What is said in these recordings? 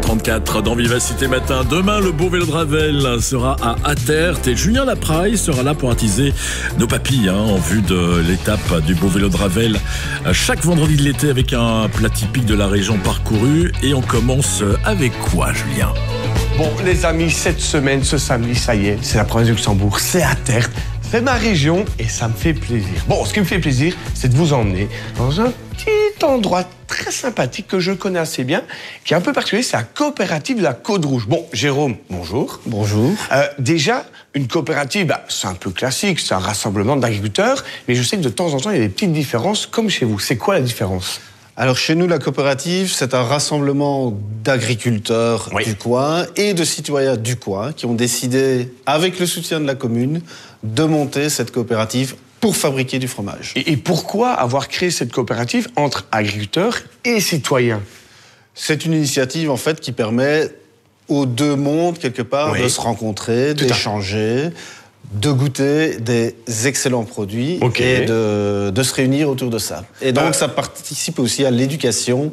8h34 dans Vivacité Matin. Demain, le beau vélo de Ravel sera à Attert et Julien Lapraille sera là pour attiser nos papilles en vue de l'étape du beau vélo de Ravel. Chaque vendredi de l'été avec un plat typique de la région parcourue. Et on commence avec quoi, Julien ? Bon, les amis, cette semaine, ce samedi, ça y est, c'est la province du Luxembourg, c'est Attert. C'est ma région et ça me fait plaisir. Bon, ce qui me fait plaisir, c'est de vous emmener dans un petit endroit très sympathique que je connais assez bien, qui est un peu particulier, c'est la coopérative de la Côte Rouge. Bon, Jérôme, bonjour. Bonjour. Déjà, une coopérative, c'est un peu classique, c'est un rassemblement d'agriculteurs, mais je sais que de temps en temps, il y a des petites différences, comme chez vous. C'est quoi la différence ? Alors chez nous, la coopérative, c'est un rassemblement d'agriculteurs du coin et de citoyens du coin qui ont décidé, avec le soutien de la commune, de monter cette coopérative pour fabriquer du fromage. Et pourquoi avoir créé cette coopérative entre agriculteurs et citoyens ? C'est une initiative en fait qui permet aux deux mondes, quelque part, de se rencontrer, d'échanger, de goûter des excellents produits et de se réunir autour de ça. Et donc ça participe aussi à l'éducation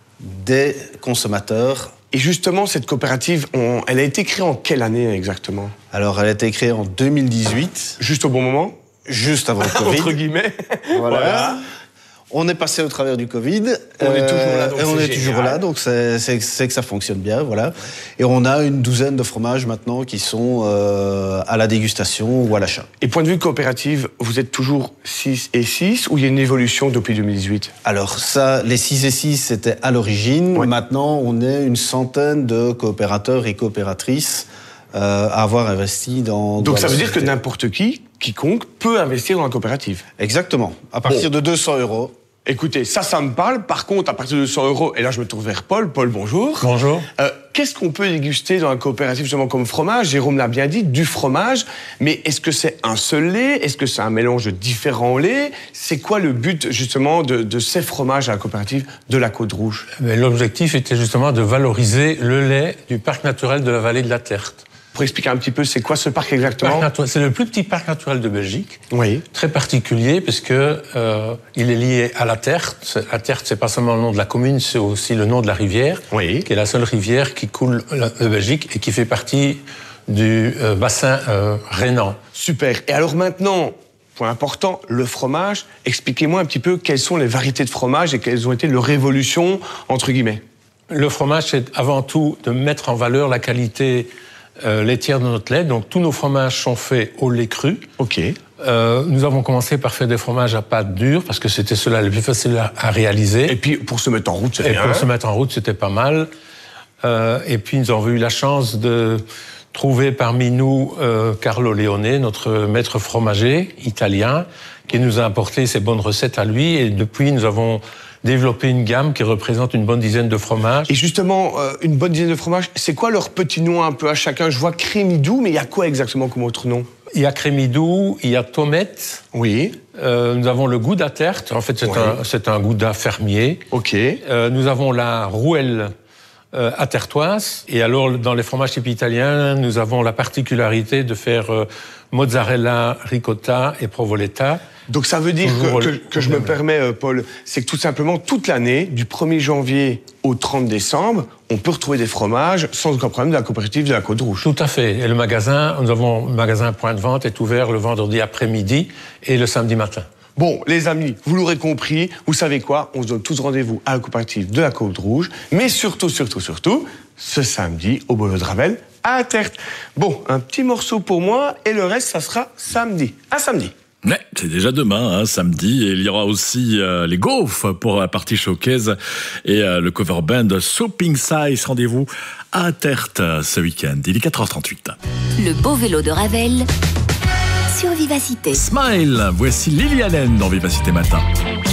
des consommateurs. Et justement, cette coopérative, elle a été créée en quelle année exactement ? Alors, elle a été créée en 2018. Juste au bon moment ? Juste avant le Covid. Entre guillemets. Voilà. On est passé au travers du Covid. On est toujours là, donc on est toujours là, donc c'est que ça fonctionne bien, voilà. Et on a une douzaine de fromages maintenant qui sont à la dégustation ou à l'achat. Et point de vue coopérative, vous êtes toujours 6 et 6 ou il y a une évolution depuis 2018 ? Alors ça, les 6 et 6, c'était à l'origine. Maintenant, on est une centaine de coopérateurs et coopératrices à avoir investi dans... Donc ça veut dire que n'importe qui, quiconque, peut investir dans la coopérative ? Exactement. À partir de 200 €. Écoutez, ça me parle. Par contre, à partir de 200 €, et là je me tourne vers Paul. Paul, bonjour. Bonjour. Qu'est-ce qu'on peut déguster dans la coopérative justement comme fromage ? Jérôme l'a bien dit, du fromage. Mais est-ce que c'est un seul lait ? Est-ce que c'est un mélange de différents laits ? C'est quoi le but justement de ces fromages à la coopérative de la Côte Rouge ? L'objectif était justement de valoriser le lait du parc naturel de la vallée de l'Attert. Pour expliquer un petit peu, c'est quoi ce parc exactement ? C'est le plus petit parc naturel de Belgique. Oui. Très particulier parce que il est lié à l'Attert. L'Attert, c'est pas seulement le nom de la commune, c'est aussi le nom de la rivière, qui est la seule rivière qui coule de Belgique et qui fait partie du bassin rhénan. Super. Et alors maintenant, point important, le fromage. Expliquez-moi un petit peu quelles sont les variétés de fromage et quelles ont été leur évolution, entre guillemets. Le fromage, c'est avant tout de mettre en valeur la qualité laitière de notre lait. Donc tous nos fromages sont faits au lait cru. Nous avons commencé par faire des fromages à pâte dure parce que c'était cela le plus facile à réaliser. Et puis pour se mettre en route, c'est bien. Et pour se mettre en route, c'était pas mal. Et puis nous avons eu la chance de trouver parmi nous Carlo Leone, notre maître fromager italien, qui nous a apporté ses bonnes recettes à lui. Et depuis, nous avons développer une gamme qui représente une bonne dizaine de fromages. Et justement, une bonne dizaine de fromages, c'est quoi leur petit nom un peu à chacun ? Je vois Crémidou, mais il y a quoi exactement comme autre nom ? Il y a Crémidou, il y a Tomette. Oui. Nous avons le Gouda Attert. En fait, c'est un Gouda fermier. Nous avons la Rouelle attertoise. Et alors, dans les fromages typiques italiens, nous avons la particularité de faire mozzarella, ricotta et provoletta. Donc ça veut dire que je me permets, Paul, c'est que tout simplement, toute l'année, du 1er janvier au 30 décembre, on peut retrouver des fromages sans aucun problème de la coopérative de la Côte Rouge. Tout à fait. Et le magasin point de vente est ouvert le vendredi après-midi et le samedi matin. Bon, les amis, vous l'aurez compris, vous savez quoi ? On se donne tous rendez-vous à la coopérative de la Côte Rouge, mais surtout, ce samedi, au beau vélo de Ravel, à Attert. Bon, un petit morceau pour moi, et le reste, ça sera samedi. À samedi. Ouais, c'est déjà demain, samedi, et il y aura aussi les gaufres pour la partie showcase et le cover band Sopping Size. Rendez-vous à Attert ce week-end. Il est 4h38. Le beau vélo de Ravel sur Vivacité. Smile, voici Lily Allen dans Vivacité Matin.